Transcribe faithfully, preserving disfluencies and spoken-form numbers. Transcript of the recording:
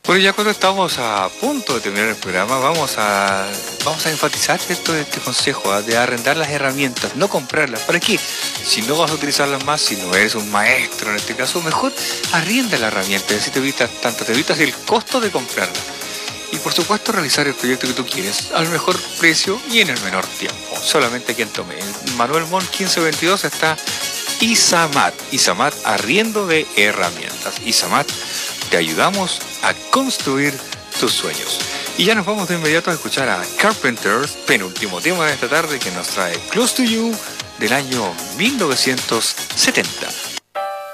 Bueno, ya cuando estamos a punto de terminar el programa, vamos a vamos a enfatizar esto de este consejo, ¿ah? De arrendar las herramientas, no comprarlas. ¿Para qué? Si no vas a utilizarlas más, si no eres un maestro en este caso, mejor arrienda la herramienta, así te evitas tanto, te evitas el costo de comprarla. Y por supuesto realizar el proyecto que tú quieres al mejor precio y en el menor tiempo. Solamente quien tome. En Manuel Montt quince veintidós está Izamat. Izamat, arriendo de herramientas. Izamat, te ayudamos a construir tus sueños. Y ya nos vamos de inmediato a escuchar a Carpenters, penúltimo tema de esta tarde que nos trae Close to You del año mil novecientos setenta.